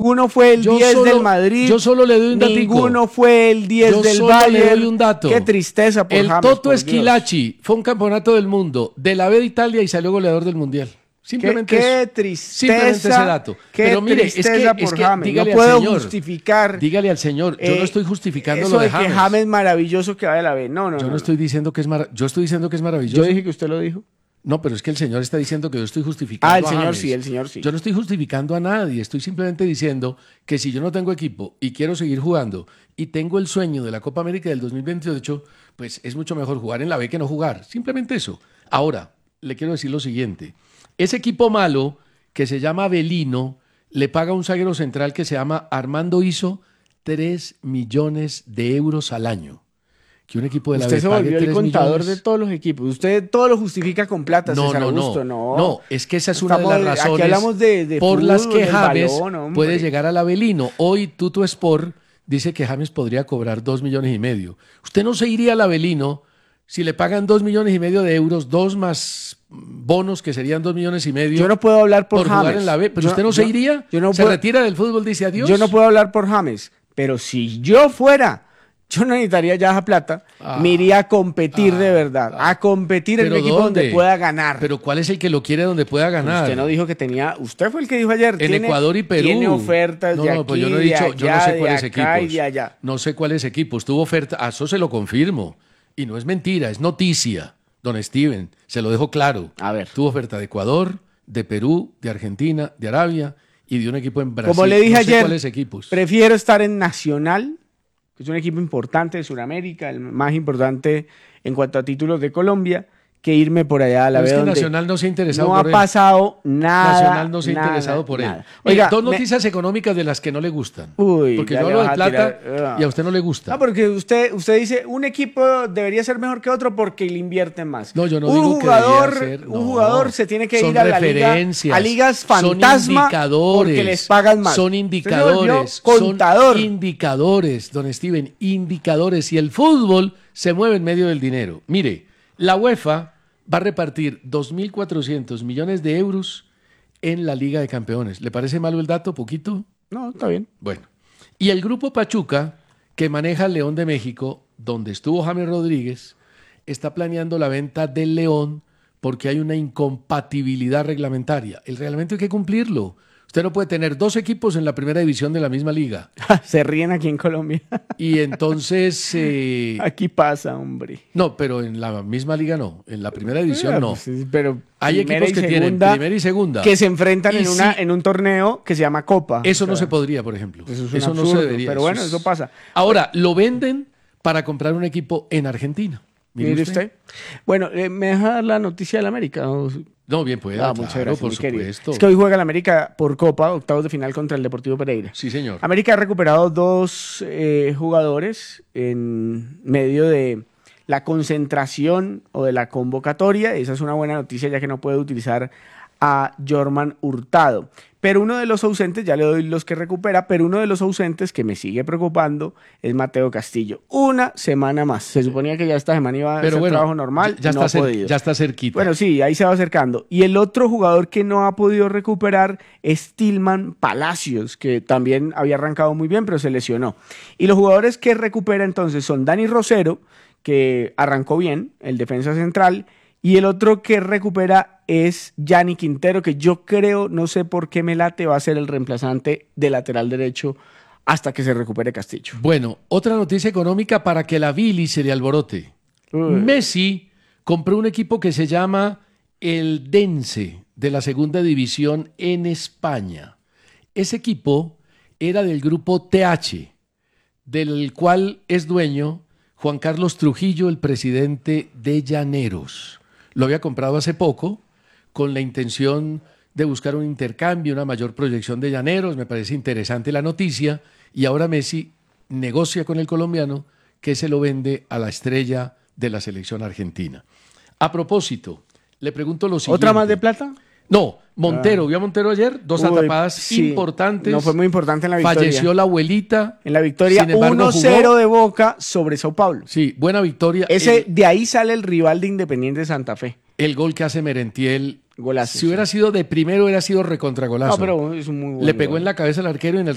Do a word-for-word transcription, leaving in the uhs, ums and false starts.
ninguno fue el yo diez solo, del Madrid. Yo solo le doy un datico. Ninguno fue el diez yo del solo Bayern. le doy un dato. Qué tristeza por El James, Toto por Esquilachi Dios. fue un campeonato del mundo de la B de Italia y salió goleador del Mundial. Simplemente qué, qué eso. tristeza. Simplemente ese dato. Qué Pero mire, tristeza es que, por es que James. dígale No puedo al señor, justificar. Dígale al señor, yo eh, no estoy justificando eso lo de, de que James. James maravilloso que vaya a la B. No, no, Yo no. no, no. estoy diciendo que es mara... yo estoy diciendo que es maravilloso. Yo dije que usted lo dijo. No, pero es que el señor está diciendo que yo estoy justificando Ah, el a señor James. sí, el señor sí. Yo no estoy justificando a nadie, estoy simplemente diciendo que si yo no tengo equipo y quiero seguir jugando y tengo el sueño de la Copa América del dos mil veintiocho, pues es mucho mejor jugar en la B que no jugar. Simplemente eso. Ahora, le quiero decir lo siguiente. Ese equipo malo que se llama Avelino le paga a un zaguero central que se llama Armando Iso tres millones de euros al año. Que un equipo de la Usted B se pague volvió el tres contador millones. de todos los equipos. Usted todo lo justifica con plata, No, César no, Augusto. no, No, no, es que esa es una Estamos de de- las aquí razones hablamos de- de por las fútbol, que del James balón, hombre. puede llegar al Avelino. Hoy Tuto Sport dice que James podría cobrar dos millones y medio. Usted no se iría al Avelino si le pagan dos millones y medio de euros, dos más bonos que serían dos millones y medio. Yo no puedo hablar por, por James. jugar en la B, pero Yo- usted no yo- se iría, yo no se puedo- retira del fútbol, dice adiós. Yo no puedo hablar por James, pero si yo fuera, yo no necesitaría ya esa plata, Ah, me iría a competir ah, de verdad, ah. a competir en ¿Pero un equipo dónde? donde pueda ganar. Pero ¿cuál es el que lo quiere donde pueda ganar? Usted no dijo que tenía, usted fue el que dijo ayer, En tiene, Ecuador y Perú. tiene ofertas no, de no, aquí, pues yo no he de dicho, yo no allá, sé de cuáles acá y equipos. de allá. No sé cuáles equipos. Tuvo oferta, a eso se lo confirmo. Y no es mentira, es noticia, don Steven. Se lo dejo claro. A ver. Tuvo oferta de Ecuador, de Perú, de Argentina, de Arabia y de un equipo en Brasil. Como le dije no sé ayer, cuáles equipos. prefiero estar en Nacional, que es un equipo importante de Sudamérica, el más importante en cuanto a títulos de Colombia, que irme por allá a la Pero B es que donde Nacional no se ha interesado no por ha él. pasado nada. Nacional no se ha nada, interesado por nada. él. Oiga, Eh, dos me- noticias económicas de las que no le gustan. Uy, Porque ya yo le hablo de vas a plata tirar- y a usted no le gusta. Ah, porque usted, usted dice un equipo debería ser mejor que otro porque le invierten más. No, yo no un digo que jugador, debería ser, no. un jugador se tiene que Son ir a la liga, referencias, a ligas son fantasma indicadores, porque les pagan más. Son Usted se volvió indicadores, contador. son indicadores, don Steven, indicadores. Y el fútbol se mueve en medio del dinero. Mire, la UEFA va a repartir dos mil cuatrocientos millones de euros en la Liga de Campeones. ¿Le parece malo el dato? ¿Poquito? No, está bien. Bueno. Y el grupo Pachuca, que maneja el León de México, donde estuvo James Rodríguez, está planeando la venta del León porque hay una incompatibilidad reglamentaria. El reglamento hay que cumplirlo. Usted no puede tener dos equipos en la primera división de la misma liga. Se ríen aquí en Colombia. Y entonces... eh, Aquí pasa, hombre. no, pero en la misma liga no. En la primera división Ah, no. pues sí, pero Hay primera equipos y que tienen segunda primera y segunda. que se enfrentan Y en, una, si- en un torneo que se llama Copa. Eso O no sea, se podría, por ejemplo. Eso es un Eso no absurdo, se debería. pero bueno, es- eso pasa. Ahora, lo venden para comprar un equipo en Argentina. Mire Mire usted. usted. Bueno, eh, ¿me deja dar la noticia del América? O- No, bien pueda, Ah, claro, muchas gracias, por mi querido. supuesto. Es que hoy juega el América por Copa, octavos de final contra el Deportivo Pereira. Sí, señor. América ha recuperado dos eh, jugadores en medio de la concentración o de la convocatoria. Esa es una buena noticia ya que no puede utilizar a Jorman Hurtado. Pero uno de los ausentes, ya le doy los que recupera, pero uno de los ausentes que me sigue preocupando es Mateo Castillo. Una semana más. Se suponía que ya esta semana iba a Pero hacer bueno, trabajo normal, ya, ya no ha está cer- podido. ya está cerquita. Bueno, sí, ahí se va acercando. Y el otro jugador que no ha podido recuperar es Tillman Palacios, que también había arrancado muy bien, pero se lesionó. Y los jugadores que recupera entonces son Dani Rosero, que arrancó bien, el defensa central, y el otro que recupera es Yanni Quintero, que yo creo, no sé por qué me late, va a ser el reemplazante de lateral derecho hasta que se recupere Castillo. Bueno, otra noticia económica para que la bilis se le alborote. Uy. Messi compró un equipo que se llama el Dense de la segunda división en España. Ese equipo era del grupo T H, del cual es dueño Juan Carlos Trujillo, el presidente de Llaneros. Lo había comprado hace poco con la intención de buscar un intercambio, una mayor proyección de Llaneros. Me parece interesante la noticia. Y ahora Messi negocia con el colombiano que se lo vende a la estrella de la selección argentina. A propósito, le pregunto lo siguiente. ¿Otra más de plata? No, Montero. ¿Vio a Montero ayer? Dos Uy, atapadas sí. importantes. No fue muy importante en la victoria. Falleció la abuelita. En la victoria Sin embargo, uno cero de Boca sobre Sao Paulo. Sí, buena victoria. Ese, el, de ahí sale el rival de Independiente Santa Fe. el gol que hace Merentiel. Golazo. Si hubiera sido de primero, hubiera sido recontragolazo. No, pero es un muy buen Le pegó gol. en la cabeza al arquero y en el